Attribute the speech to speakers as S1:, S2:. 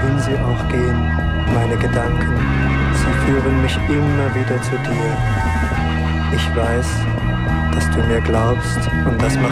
S1: wohin sie auch gehen, meine Gedanken, sie führen mich immer wieder zu dir. Ich weiß, dass du mir glaubst und das macht